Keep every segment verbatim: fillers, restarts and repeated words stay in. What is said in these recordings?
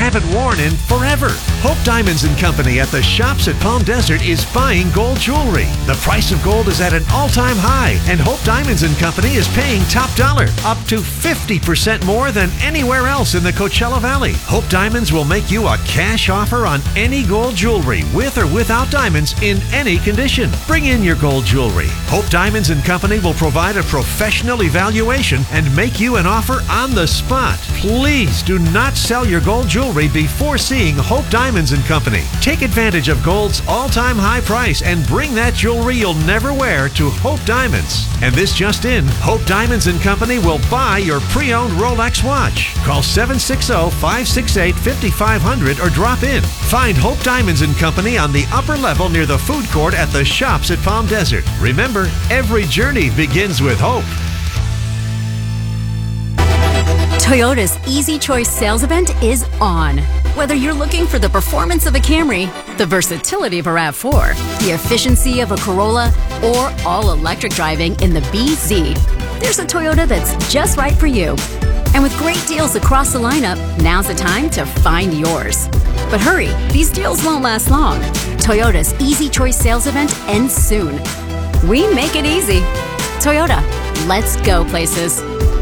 haven't worn in forever. Hope Diamonds and Company at the shops at Palm Desert is buying gold jewelry. The price of gold is at an all-time high, and Hope Diamonds and Company is paying top dollar, up to fifty percent more than anywhere else in the Coachella Valley. Hope Diamonds will make you a cash offer on any gold jewelry, with or without diamonds, in any condition. Bring in your gold jewelry. Hope Diamonds and Company will provide a professional evaluation and make you an offer on the spot. Please do not sell your gold jewelry before seeing Hope Diamonds and Company. Take advantage of gold's all-time high price and bring that jewelry you'll never wear to Hope Diamonds. And this just in, Hope Diamonds and Company will buy your pre-owned Rolex watch. Call seven six zero, five six eight, five five zero zero or drop in. Find Hope Diamonds and Company on the upper level near the food court at the shops at Palm Desert. Remember, every journey begins with hope. Toyota's Easy Choice sales event is on. Whether you're looking for the performance of a Camry, the versatility of a RAV four, the efficiency of a Corolla, or all-electric driving in the B Z, there's a Toyota that's just right for you. And with great deals across the lineup, now's the time to find yours. But hurry, these deals won't last long. Toyota's Easy Choice sales event ends soon. We make it easy. Toyota, let's go places.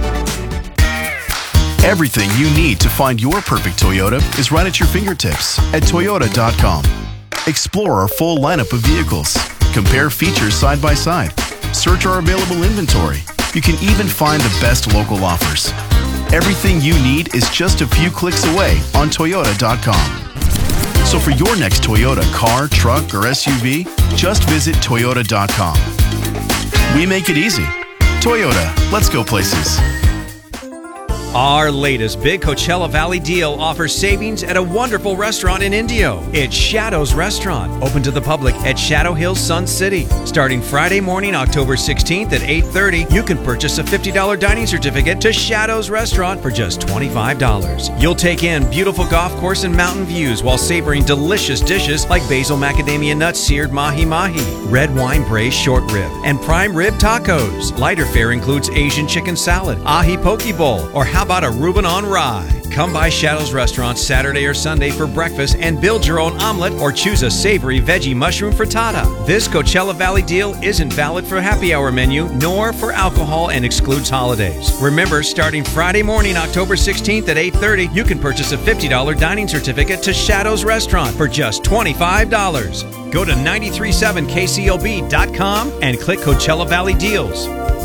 Everything you need to find your perfect Toyota is right at your fingertips at Toyota dot com. Explore our full lineup of vehicles. Compare features side by side. Search our available inventory. You can even find the best local offers. Everything you need is just a few clicks away on Toyota dot com. So for your next Toyota car, truck, or S U V, just visit Toyota dot com. We make it easy. Toyota, let's go places. Our latest big Coachella Valley deal offers savings at a wonderful restaurant in Indio. It's Shadows Restaurant, open to the public at Shadow Hills, Sun City. Starting Friday morning, October sixteenth at eight thirty, you can purchase a fifty dollars dining certificate to Shadows Restaurant for just twenty-five dollars. You'll take in beautiful golf course and mountain views while savoring delicious dishes like basil macadamia nut seared mahi-mahi, red wine braised short rib, and prime rib tacos. Lighter fare includes Asian chicken salad, ahi poke bowl, or how about a Reuben on rye? Come by Shadows Restaurant Saturday or Sunday for breakfast and build your own omelet or choose a savory veggie mushroom frittata. This Coachella Valley deal isn't valid for happy hour menu nor for alcohol and excludes holidays. Remember, starting Friday morning, October sixteenth at eight thirty, you can purchase a fifty dollars dining certificate to Shadows Restaurant for just twenty-five dollars. Go to nine three seven K C L B dot com and click Coachella Valley Deals.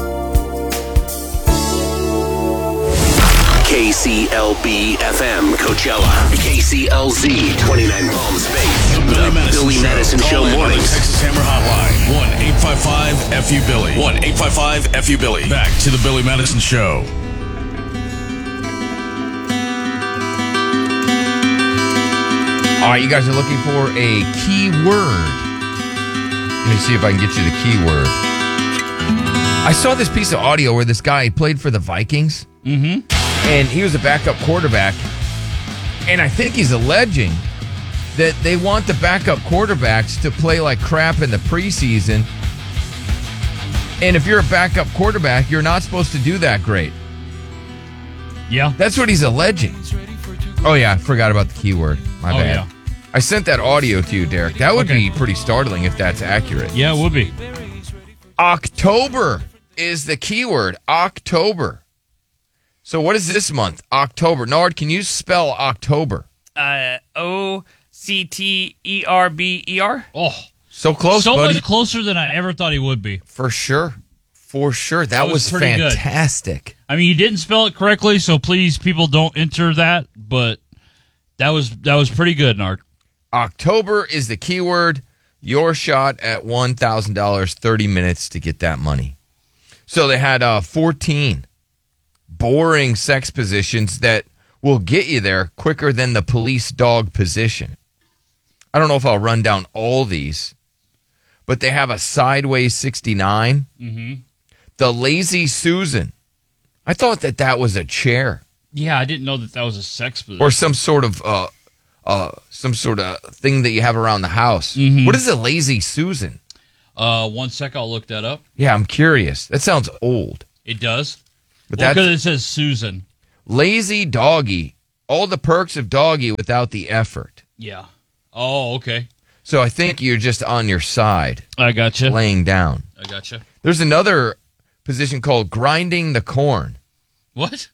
K C L B F M Coachella. K C L Z twenty-nine Palm Space. The Billy Madison, Billy Madison Show, Show mornings. Texas Hammer Hotline. one eight five five F U Billy. one eight five five F U Billy. Back to the Billy Madison Show. All right, you guys are looking for a key word. Let me see if I can get you the key word. I saw this piece of audio where this guy played for the Vikings. Mm-hmm. And he was a backup quarterback. And I think he's alleging that they want the backup quarterbacks to play like crap in the preseason. And if you're a backup quarterback, you're not supposed to do that great. Yeah. That's what he's alleging. Oh, yeah. I forgot about the keyword. My oh, bad. Yeah. I sent that audio to you, Derek. That would okay. be pretty startling if that's accurate. Yeah, it would be. October is the keyword. October. So what is this month? October. Nard, can you spell October? Uh, O C T E R B E R. Oh, so close, so buddy. much closer than I ever thought he would be. For sure. For sure. That, that was, was fantastic. Good. I mean, you didn't spell it correctly, so please, people, don't enter that. But that was that was pretty good, Nard. October is the keyword. Your shot at one thousand dollars, thirty minutes to get that money. So they had uh, fourteen boring sex positions that will get you there quicker than the police dog position. I don't know if I'll run down all these, but they have a sideways sixty-nine, mm-hmm. the Lazy Susan. I thought that that was a chair. Yeah, I didn't know that that was a sex position. Or some sort of uh, uh, some sort of thing that you have around the house. Mm-hmm. What is a Lazy Susan? Uh, one sec, I'll look that up. Yeah, I'm curious. That sounds old. It does. But well, that's because it says Susan. Lazy Doggy all the perks of doggy without the effort. Yeah. Oh, okay. So I think you're just on your side. I gotcha. Laying down. I gotcha. There's another position called grinding the corn. What?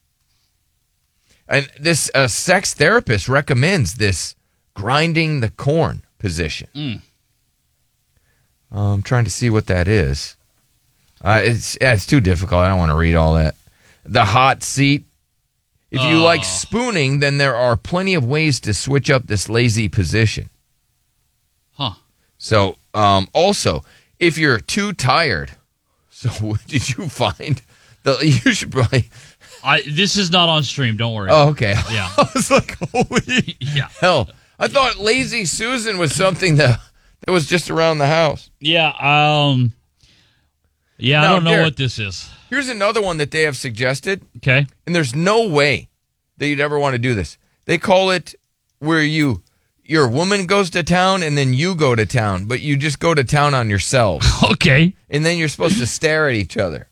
And this uh, sex therapist recommends this grinding the corn position. Mm. Uh, I'm trying to see what that is. Uh, it's yeah, it's too difficult. I don't want to read all that. The hot seat. If you Oh. like spooning, then there are plenty of ways to switch up this lazy position. Huh. So, um, also, if you're too tired, so what did you find? The, you should probably. I this is not on stream. Don't worry. Oh, okay. Yeah. I was like, holy Yeah. hell! I thought Lazy Susan was something that that was just around the house. Yeah. Um. Yeah, I Now, don't know Derek, what this is. Here's another one that they have suggested, Okay. and there's no way that you'd ever want to do this. They call it where you your woman goes to town and then you go to town, but you just go to town on yourselves, Okay. and then you're supposed to stare at each other.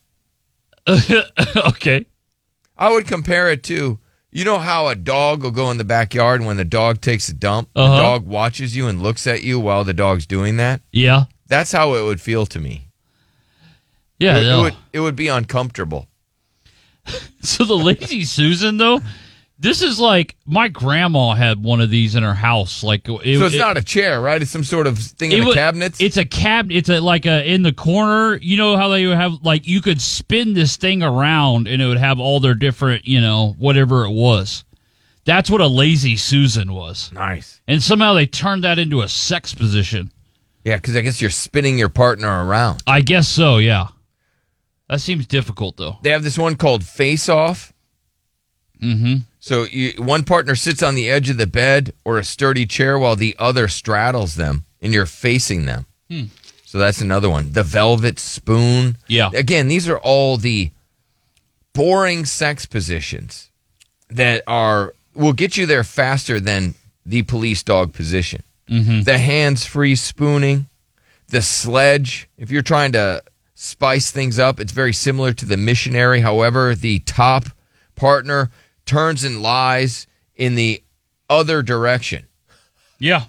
Okay. I would compare it to, you know how a dog will go in the backyard and when the dog takes a dump, Uh-huh. the dog watches you and looks at you while the dog's doing that? Yeah. That's how it would feel to me. Yeah. it, it no. would it would be uncomfortable. So the Lazy Susan, though, this is like my grandma had one of these in her house. Like, it, So it's it- not a chair, right? It's some sort of thing in it the wa- cabinets? It's a cab. It's a like a in the corner. You know how they would have like you could spin this thing around and it would have all their different, you know, whatever it was. That's what a Lazy Susan was. Nice. And somehow they turned that into a sex position. Yeah, because I guess you're spinning your partner around. I guess so. Yeah. That seems difficult though. They have this one called Face Off. Mm-hmm. So you, one partner sits on the edge of the bed or a sturdy chair while the other straddles them, and you're facing them. Hmm. So that's another one. The Velvet Spoon. Yeah. Again, these are all the boring sex positions that are will get you there faster than the police dog position. Mm-hmm. The hands-free spooning, the sledge. If you're trying to spice things up, it's very similar to the missionary. However, the top partner turns and lies in the other direction. Yeah.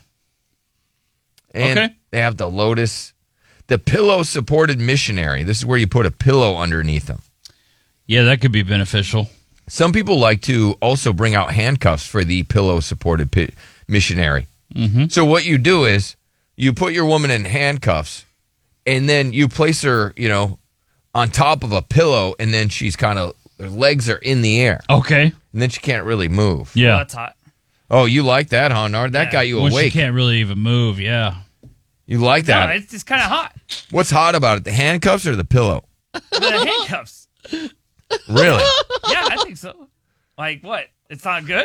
And Okay. they have the lotus, the pillow-supported missionary. This is where you put a pillow underneath them. Yeah, that could be beneficial. Some people like to also bring out handcuffs for the pillow-supported pi- missionary. Mm-hmm. So what you do is you put your woman in handcuffs, and then you place her, you know, on top of a pillow, and then she's kind of, her legs are in the air, Okay. and then she can't really move. Yeah. Oh, that's hot. Oh, you like that, huh, Nard? That Yeah. got you When she awake. can't really even move. Yeah. You like No, that? it's just kind of hot. What's hot about it? The handcuffs or the pillow? The handcuffs. Really? Yeah, I think so. Like what? It's not good.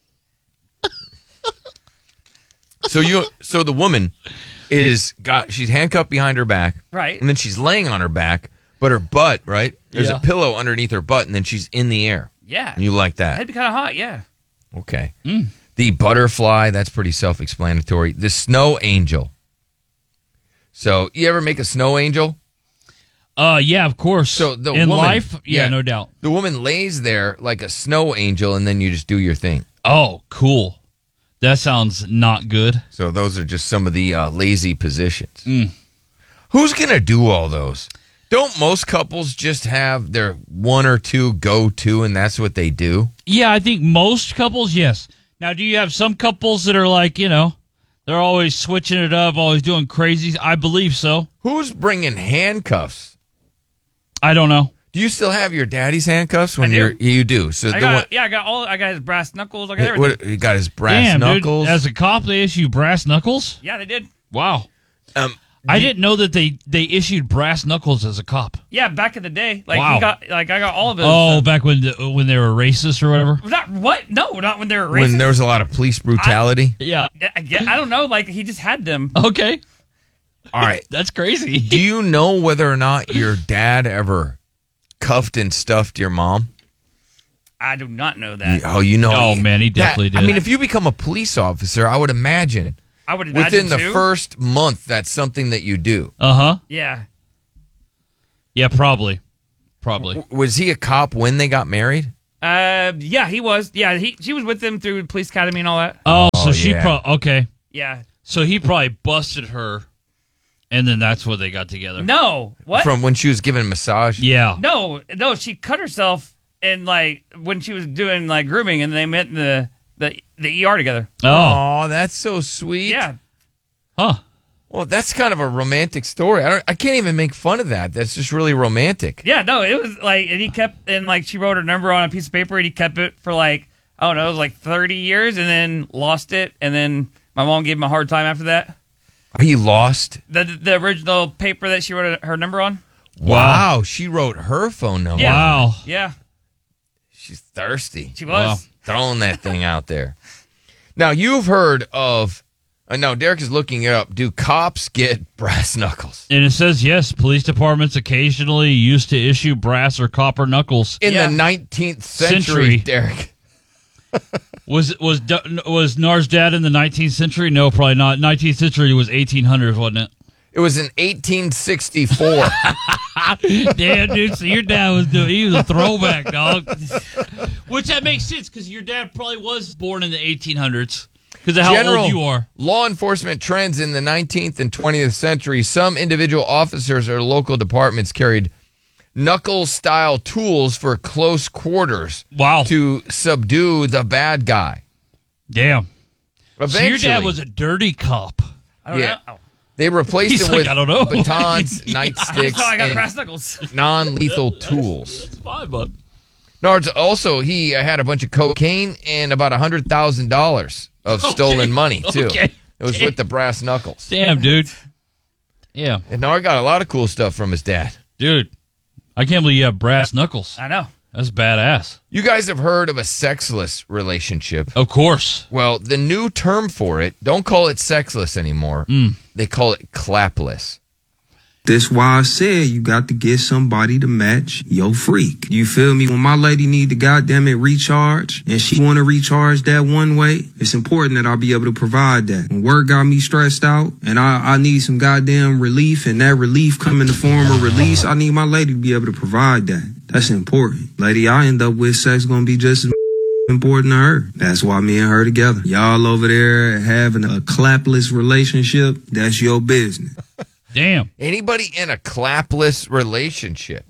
So you, so the woman is got, she's handcuffed behind her back, Right. and then she's laying on her back, but her butt, right? There's Yeah. a pillow underneath her butt, and then she's in the air. Yeah. And you like that? That'd be kind of hot. Yeah. Okay. The butterfly, that's pretty self-explanatory. The snow angel. So, you ever make a snow angel? Uh, yeah, of course. So the in woman- life, yeah, yeah. no doubt. The woman lays there like a snow angel, and then you just do your thing. Oh, cool. That sounds not good. So those are just some of the uh, lazy positions. Mm. Who's going to do all those? Don't most couples just have their one or two go-to, and that's what they do? Yeah, I think most couples, yes. Now, do you have some couples that are like, you know, they're always switching it up, always doing crazy? I believe so. Who's bringing handcuffs? I don't know. Do you still have your daddy's handcuffs when I do. you're you do? So I the got one, yeah, I got all I got his brass knuckles. I got everything. what, you got his brass Damn, knuckles. dude. As a cop, they issue brass knuckles? Yeah, they did. Wow. um, I didn't know that they, they issued brass knuckles as a cop. Yeah, back in the day, like Wow. he got like I got all of his. Oh, uh, back when the, when they were racist or whatever? not what? No, not when they were racist. when there was a lot of police brutality. Yeah. I, I, I don't know. Like he just had them. Okay. All right. That's crazy. Do you know whether or not your dad ever cuffed and stuffed your mom? I do not know that. Oh, you know. Oh, man, he definitely that- did. I mean, if you become a police officer, I would imagine I would imagine within the too. first month that's something that you do. Uh-huh. Yeah. Yeah, probably. Probably. W- Was he a cop when they got married? Uh, yeah, he was. Yeah, he she was with them through police academy and all that. Oh, so Oh, she yeah. pro okay. Yeah. So he probably busted her, and then that's what they got together. No. What? From when she was giving a massage. Yeah. No, no. She cut herself in like when she was doing like grooming, and they met in the the the E R together. Oh. Oh, that's so sweet. Yeah. Huh. Well, that's kind of a romantic story. I don't. I can't even make fun of that. That's just really romantic. Yeah. No, it was like, and he kept, and like she wrote her number on a piece of paper, and he kept it for like, I don't know, it was like thirty years, and then lost it, and then my mom gave him a hard time after that. He lost. The the original paper that she wrote her number on. Wow. She wrote her phone number. Yeah. Wow. Yeah. She's thirsty. She was. Throwing that thing out there. Now, you've heard of, uh, no, Derek is looking it up. Do cops get brass knuckles? And it says, yes, police departments occasionally used to issue brass or copper knuckles. In Yeah. the nineteenth century, Century. Derek. Was was was Nars dad in the nineteenth century? No, probably not. nineteenth century was eighteen hundreds, wasn't it? It was in eighteen sixty-four. Damn, dude. So your dad was doing, he was a throwback, dog. Which that makes sense because your dad probably was born in the eighteen hundreds because of how General old you are. law enforcement trends in the nineteenth and twentieth century. Some individual officers or local departments carried knuckle-style tools for close quarters. Wow. To subdue the bad guy. Damn. Eventually, So your dad was a dirty cop. I don't Yeah. know. they replaced He's him like, with I don't know. batons, Yeah. nightsticks, So I got and brass knuckles. non-lethal tools. It's fine, bud. Nards, also, he uh, had a bunch of cocaine and about one hundred thousand dollars of stolen money, too. Okay. It was with the brass knuckles. Damn, dude. Yeah. And Nard got a lot of cool stuff from his dad. Dude, I can't believe you have brass knuckles. I know. That's badass. You guys have heard of a sexless relationship. Of course. Well, the new term for it, don't call it sexless anymore. Mm. They call it clapless. That's why I said you got to get somebody to match your freak. You feel me? When my lady need to goddamn it recharge and she want to recharge that one way, it's important that I'll be able to provide that. When work got me stressed out and I, I need some goddamn relief and that relief come in the form of release, I need my lady to be able to provide that. That's important. Lady I end up with, sex gonna be just as important to her. That's why me and her together. Y'all over there having a clapless relationship, that's your business. Damn. Anybody in a clapless relationship?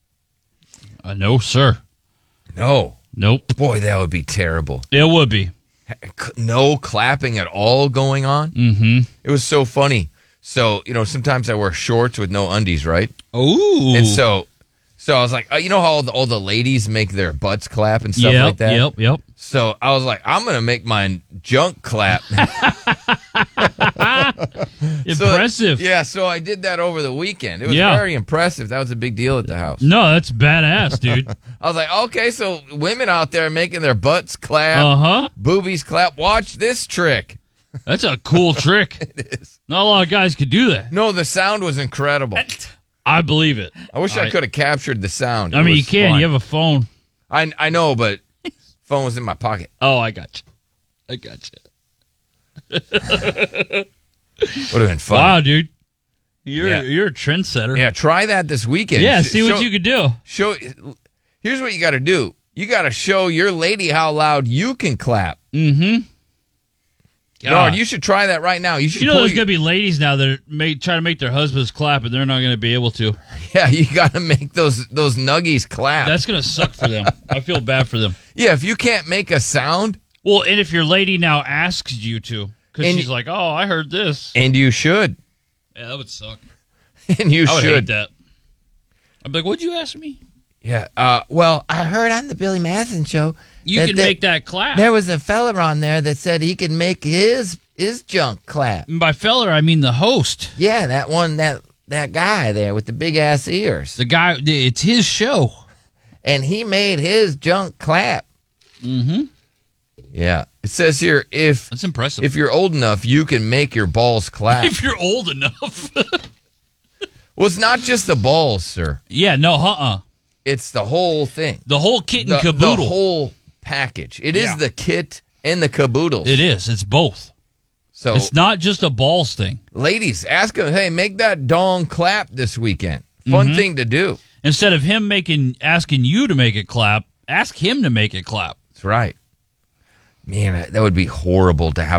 Uh, no, sir. No. Nope. Boy, that would be terrible. It would be. No clapping at all going on. Mm-hmm. It was so funny. So, you know, sometimes I wear shorts with no undies, right? Ooh. And so, so I was like, uh, you know how all the, all the ladies make their butts clap and stuff yep, like that? Yep, yep. So I was like, I'm going to make mine junk clap. Impressive. So, yeah, so I did that over the weekend. It was Yeah. very impressive. That was a big deal at the house. No, that's badass, dude. I was like, okay, so women out there making their butts clap, Uh-huh. boobies clap. Watch this trick. That's a cool trick. It is. Not a lot of guys could do that. No, the sound was incredible. I believe it. I wish I, I- could have captured the sound. I It mean, you was can. fun. You have a phone. I I know, but phone was in my pocket. Oh, I got you. I got you. Would have been fun. Wow, dude. You're Yeah. you're a trendsetter. Yeah, try that this weekend. Yeah, Sh- see what show- you could do. Show. Here's what you got to do. You got to show your lady how loud you can clap. Mm-hmm. Nard, you should try that right now. You should. You know, pull there's your- going to be ladies now that are make, try to make their husbands clap, and they're not going to be able to. Yeah, you got to make those those nuggies clap. That's going to suck for them. I feel bad for them. Yeah, if you can't make a sound, Well, and if your lady now asks you to, because And- she's like, "Oh, I heard this," and you should, yeah, that would suck. and you I would hate should. that. I'm like, "What'd you ask me?" Yeah. Uh, well, I heard on the Billy Madison show You that can the- make that clap. there was a fella on there that said he could make his his junk clap. And by feller, I mean the host, Yeah, that one that that guy there with the big ass ears, the guy. It's his show. and he made his junk clap. Mm-hmm. Yeah. It says here if That's impressive. if you're old enough, you can make your balls clap. If you're old enough. Well, it's not just the balls, sir. Yeah, no, uh-uh. It's the whole thing. The whole kit and The, the caboodle. whole package. It is Yeah. the kit and the caboodle. It is. It's both. So, It's not just a balls thing. ladies, ask him, hey, make that dong clap this weekend. Fun Mhm. thing to do. Instead of him making asking you to make it clap, Ask him to make it clap. That's right. Man, that would be horrible to have